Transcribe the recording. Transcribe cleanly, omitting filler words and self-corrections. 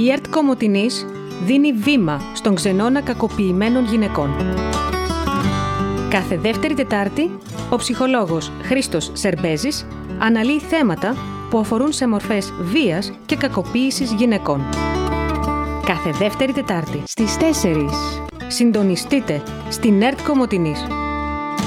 Η ΕΡΤ Κομοτηνής δίνει βήμα στον ξενώνα κακοποιημένων γυναικών. Κάθε δεύτερη Τετάρτη, ο ψυχολόγος Χρήστος Σερμπέζης αναλύει θέματα που αφορούν σε μορφές βίας και κακοποίησης γυναικών. Κάθε δεύτερη Τετάρτη στις 4. Συντονιστείτε στην ΕΡΤ Κομοτηνής.